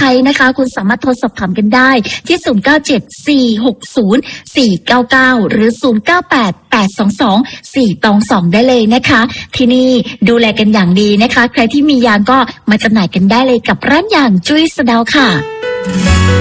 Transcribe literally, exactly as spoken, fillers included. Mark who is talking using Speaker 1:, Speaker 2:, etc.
Speaker 1: ช้นะคะคุณสามารถโทรสอบถามกันได้ที่ศูนย์ เก้า เจ็ด สี่ หก ศูนย์ สี่ เก้า เก้าหรือศูนย์ เก้า แปด แปด สอง สอง สี่ สอง ได้เลยนะคะที่นี่ดูแลกันอย่างดีนะคะใครที่มียางก็มาจำหน่ายกันได้เลยกับร้านยางจุ้ยสะเดาค่ะ